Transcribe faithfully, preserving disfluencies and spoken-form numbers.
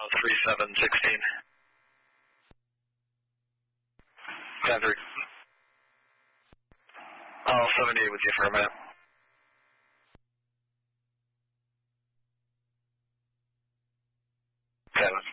three seven sixteen. ten three. I'll seventy-eight with you for a minute. Seven.